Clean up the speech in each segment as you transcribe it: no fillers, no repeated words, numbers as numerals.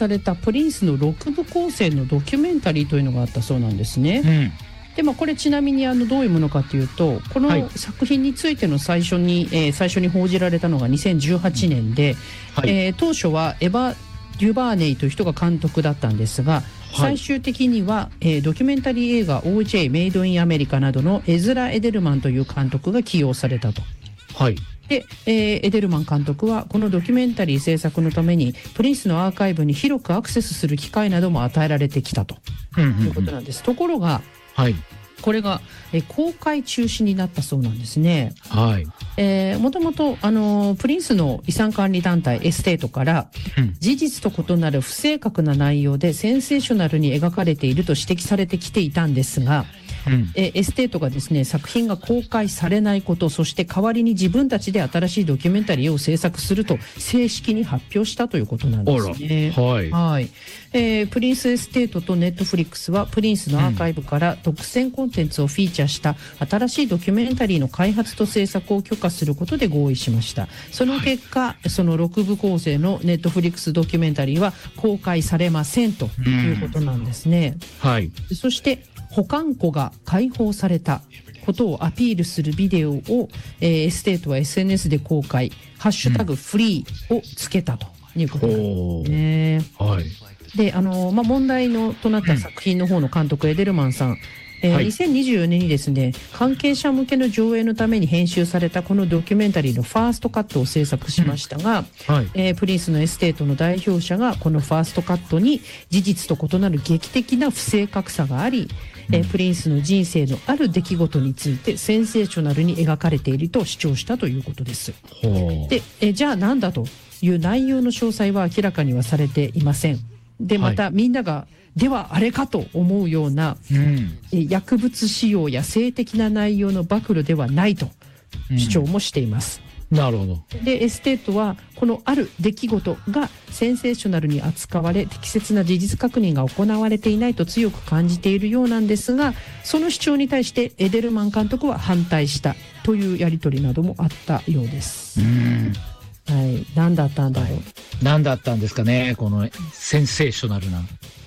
されたプリンスの6部構成のドキュメンタリーというのがあったそうなんですね。でこれちなみにどういうものかというと、この作品についての最初に報じられたのが2018年で、当初はエヴァ・デュバーネイという人が監督だったんですが、最終的には、ドキュメンタリー映画 OJ メイドインアメリカなどのエズラ・エデルマンという監督が起用されたと。で、エデルマン監督はこのドキュメンタリー制作のためにプリンスのアーカイブに広くアクセスする機会なども与えられてきたということなんです。ところが、これが、公開中止になったそうなんですね。もともとプリンスの遺産管理団体エステートから、事実と異なる不正確な内容でセンセーショナルに描かれていると指摘されてきていたんですが、エステートがですね、作品が公開されないこと、そして代わりに自分たちで新しいドキュメンタリーを制作すると正式に発表したということなんですね。プリンスエステートとネットフリックスはプリンスのアーカイブから独占コンテンツをフィーチャーした新しいドキュメンタリーの開発と制作を許可することで合意しました。その結果、その6部構成のネットフリックスドキュメンタリーは公開されませんということなんですね。そして保管庫が解放されたことをアピールするビデオを、エステートは SNS で公開、ハッシュタグフリーをつけたということなんですね。で、問題となった作品の方の監督、エデルマンさん、2024年にですね、関係者向けの上映のために編集されたこのドキュメンタリーのファーストカットを制作しましたが、プリンスのエステートの代表者がこのファーストカットに事実と異なる劇的な不正確さがあり、プリンスの人生のある出来事についてセンセーショナルに描かれていると主張したということです。で、じゃあなんだという内容の詳細は明らかにはされていません。で、またみんながではあれかと思うような、薬物使用や性的な内容の暴露ではないと主張もしています。 なるほど。 で、エステートはこのある出来事がセンセーショナルに扱われ、適切な事実確認が行われていないと強く感じているようなんですが、その主張に対してエデルマン監督は反対したというやり取りなどもあったようです。何だったんだろう。 何だったんですかね、このセンセーショナルな。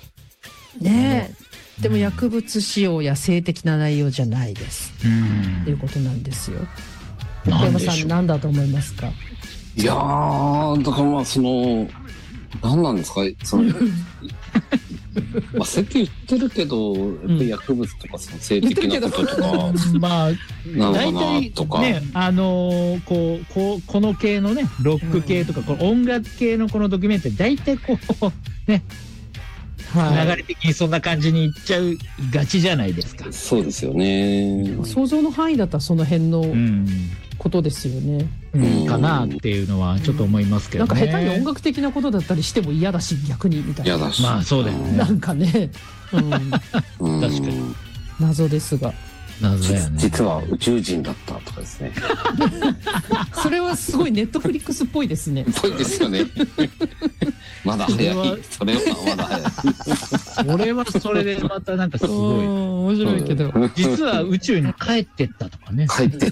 でも薬物使用や性的な内容じゃないですということなんですよ。横山さん、何だと思いますか？ いやー、だから何なんですか、そうやって言ってるけど、やっぱり薬物とか性的なこととかなのかなとか、 この系のね、ロック系とか、この音楽系のこのドキュメンタリー、大体ね、流れ的にそんな感じにいっちゃうがちじゃないですか。 そうですよね。 想像の範囲だったらその辺のことですよね。 かなっていうのはちょっと思いますけどね。 なんか下手に音楽的なことだったりしても嫌だし、逆にみたいな。 嫌だし。 まあそうだよね。 なんかね、 確かに謎ですが。 謎だよね。 実は宇宙人だったとかですね。 それはすごいネットフリックスっぽいですね。 ぽいですよね。まだ早い。それはまだ早い。 俺はそれでまたなんかすごい面白いけど、 実は宇宙に帰ってったとかね。 帰ってった。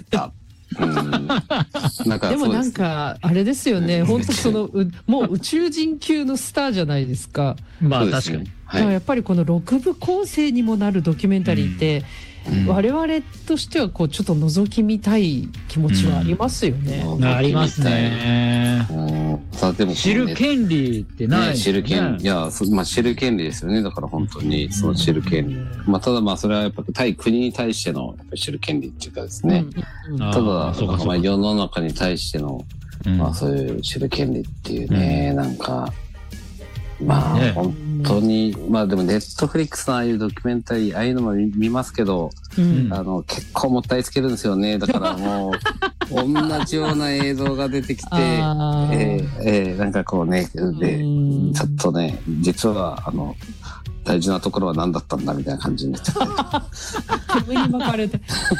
でもなんかあれですよね、本当もう宇宙人級のスターじゃないですか。 まあ確かに。 やっぱりこの6部構成にもなるドキュメンタリーって、我々としてはちょっと覗き見たい気持ちはありますよね。 ありますね。 でも知る権利ってない。 知る権利、知る権利ですよね。だから本当にその知る権利。ただそれはやっぱ対国に対しての知る権利っていうかですね。ただ世の中に対してのそういう知る権利っていうね、なんか本当にでもネットフリックスのああいうドキュメンタリー、ああいうのも見ますけど、結構もったいつけるんですよね。だからもう同じような映像が出てきてなんかこうね、でちょっとね、実は大事なところは何だったんだみたいな感じになっちゃって煙に巻かれて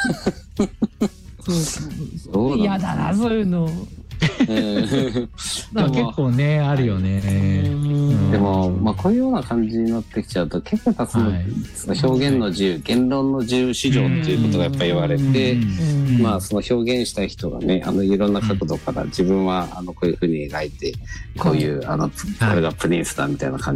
嫌だな、そういうの。 結構ね、あるよね。 でもこういうような感じになってきちゃうと、結構その表現の自由、言論の自由市場っていうことがやっぱり言われて、その表現したい人がね、いろんな角度から自分はこういうふうに描いて、こういうこれがプリンスだみたいな感じ